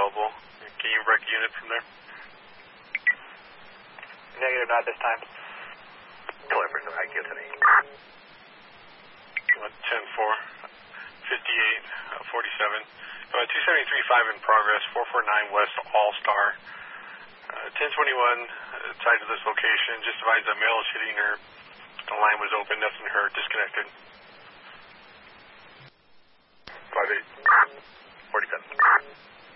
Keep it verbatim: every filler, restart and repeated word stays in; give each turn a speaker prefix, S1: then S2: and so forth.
S1: available. Can you wreck a unit from there?
S2: Negative, not this time.
S3: Deliver to I Q today.
S1: ten four, fifty-eight, forty-seven. Uh, two seventy-three five in progress, four four nine West All-Star. Uh, ten twenty-one, uh, tied to this location. Just advised that male is hitting her. The line was open, nothing hurt, disconnected.
S3: five eight, forty-seven.